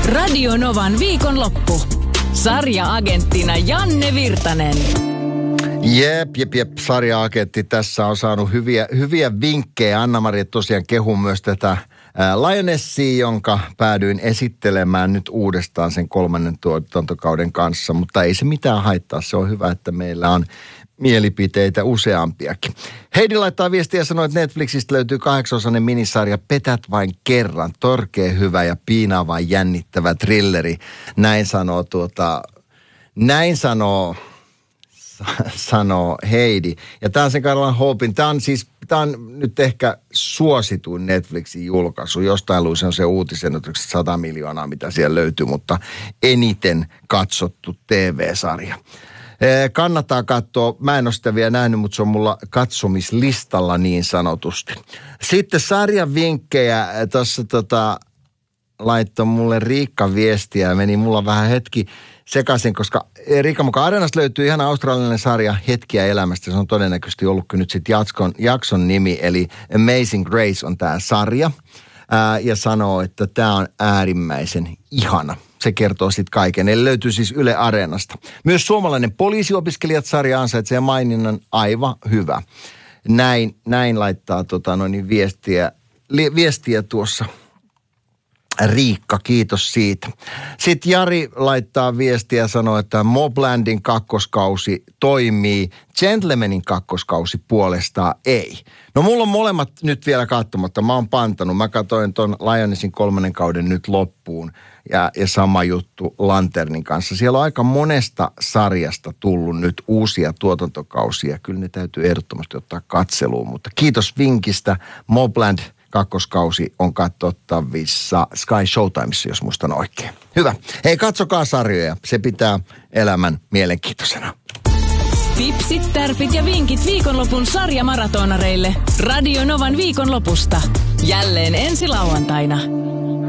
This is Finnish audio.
Radio Novan viikonloppu. Sarja-agenttina Janne Virtanen. Jep. Sarja-agentti tässä on saanut hyviä vinkkejä. Anna-Maria tosiaan kehuu myös tätä Lionessia, jonka päädyin esittelemään nyt uudestaan sen 3. tuotantokauden kanssa. Mutta ei se mitään haittaa. Se on hyvä, että meillä on mielipiteitä useampiakin. Heidi laittaa viestiä ja sanoo, että Netflixistä löytyy 8-osainen minisarja Petät vain kerran. Törkeä hyvä ja piinaava jännittävä thrilleri. Näin sanoo Heidi. Ja tämä on se Caroline Hopein. Tämä on nyt ehkä suosituin Netflixin julkaisu. Jostain luin se uutisen, että 100 miljoonaa, mitä siellä löytyy, mutta eniten katsottu TV-sarja. Kannattaa katsoa. Mä en ole sitä vielä nähnyt, mutta se on mulla katsomislistalla niin sanotusti. Sitten sarjan vinkkejä. Tuossa laittoi mulle Riikka viestiä ja meni mulla vähän hetki sekaisin, koska Riikka mukaan Areenasta löytyy ihan australialainen sarja Hetkiä elämästä. Se on todennäköisesti ollutkin nyt sitten jakson nimi, eli Amazing Grace on tämä sarja. Ja sanoo, että tämä on äärimmäisen ihana. Se kertoo sitten kaiken. Eli löytyy siis Yle Areenasta. Myös suomalainen poliisiopiskelijat-sarja ansaitsee maininnan aivan hyvä. Näin laittaa viestiä tuossa Riikka, kiitos siitä. Sitten Jari laittaa viestiä ja sanoo, että Moblandin kakkoskausi toimii, Gentlemanin kakkoskausi puolestaan ei. No mulla on molemmat nyt vielä katsomatta, mä oon pantanut. Mä katsoin ton Lionessin 3. kauden nyt loppuun ja sama juttu Lanternin kanssa. Siellä on aika monesta sarjasta tullut nyt uusia tuotantokausia. Kyllä ne täytyy ehdottomasti ottaa katseluun, mutta kiitos vinkistä. Mobland kakkoskausi on katsottavissa Sky Showtimeissa, jos muistan oikein. Hyvä. Hei, katsokaa sarjoja. Se pitää elämän mielenkiintoisena. Tipsit, tärpit ja vinkit viikonlopun sarjamaratonareille. Radio Novan viikonlopusta. Jälleen ensi lauantaina.